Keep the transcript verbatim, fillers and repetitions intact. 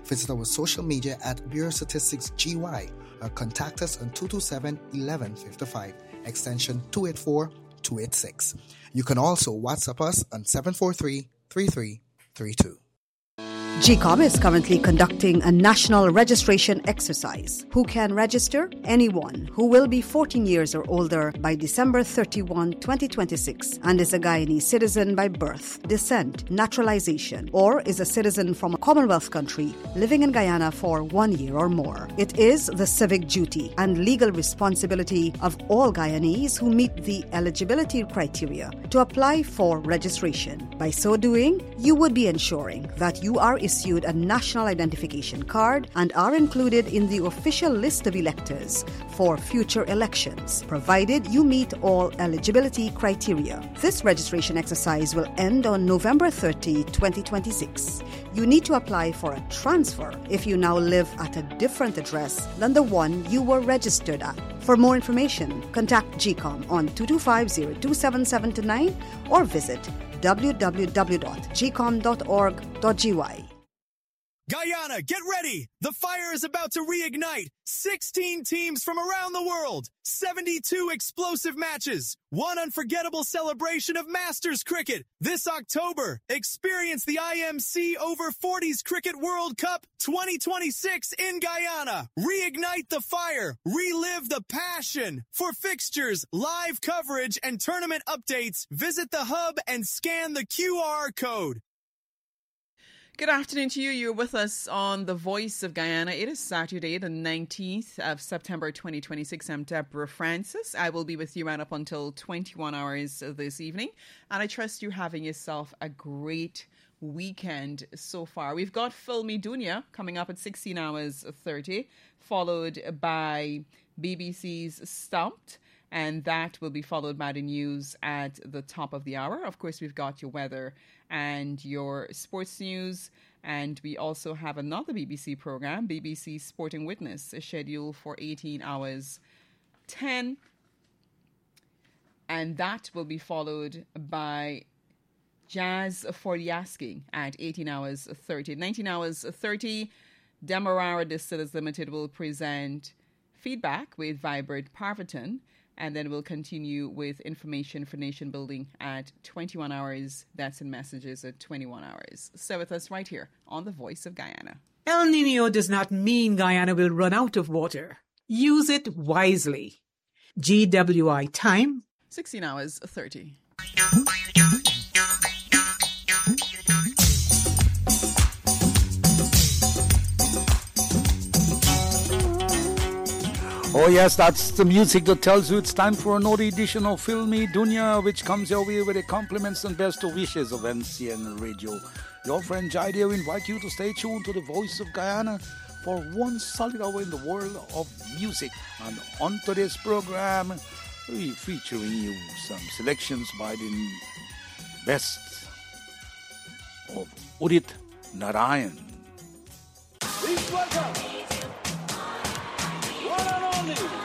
Visit our social media at Bureau Statistics G Y or contact us on two two seven, one one five five, extension two eight four, two eight six. You can also WhatsApp us on seven four three, three three three two. G COM is currently conducting a national registration exercise. Who can register? Anyone who will be fourteen years or older by December thirty-first, twenty twenty-six and is a Guyanese citizen by birth, descent, naturalization, or is a citizen from a Commonwealth country living in Guyana for one year or more. It is the civic duty and legal responsibility of all Guyanese who meet the eligibility criteria to apply for registration. By so doing, you would be ensuring that you are issued a national identification card and are included in the official list of electors for future elections, provided you meet all eligibility criteria. This registration exercise will end on November thirtieth, twenty twenty-six. You need to apply for a transfer if you now live at a different address than the one you were registered at. For more information, contact G COM on two two five, zero two seven seven two nine or visit w w w dot g com dot org dot g y. Guyana, get ready! The fire is about to reignite. sixteen teams from around the world. seventy-two explosive matches. One unforgettable celebration of Masters cricket. This October, experience the I M C Over forties Cricket World Cup twenty twenty-six in Guyana. Reignite the fire. Relive the passion. For fixtures, live coverage, and tournament updates, visit the hub and scan the Q R code. Good afternoon to you. You're with us on The Voice of Guyana. It is Saturday, the nineteenth of September, twenty twenty-six. I'm Deborah Francis. I will be with you right up until twenty-one hours this evening. And I trust you're having yourself a great weekend so far. We've got Filmi Dunya coming up at sixteen hours thirty, followed by B B C's Stumped. And that will be followed by the news at the top of the hour. Of course, we've got your weather and your sports news. And we also have another B B C program, B B C Sporting Witness, scheduled for eighteen hours ten. And that will be followed by Jazz for the Asking at eighteen hours thirty. nineteen hours thirty, Demerara Distillers Limited will present Feedback with Vibrant Parverton. And then we'll continue with information for nation building at twenty-one hours. That's in messages at twenty-one hours. So with us right here on The Voice of Guyana. El Niño does not mean Guyana will run out of water. Use it wisely. G W I time. sixteen hours thirty. Oh yes, that's the music that tells you it's time for another edition of Filmi Dunya, which comes your way with the compliments and best of wishes of M C N Radio. Your friend Jai will invite you to stay tuned to the Voice of Guyana for one solid hour in the world of music. And on today's program, we're featuring you some selections by the best of Udit Narayan. Please welcome one and only